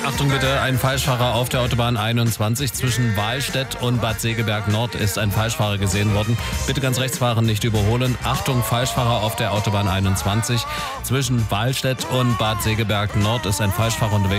Achtung bitte, ein Falschfahrer auf der Autobahn 21. Zwischen Wahlstedt und Bad Segeberg Nord ist ein Falschfahrer gesehen worden. Bitte ganz rechts fahren, nicht überholen. Achtung, Falschfahrer auf der Autobahn 21. Zwischen Wahlstedt und Bad Segeberg Nord ist ein Falschfahrer unterwegs.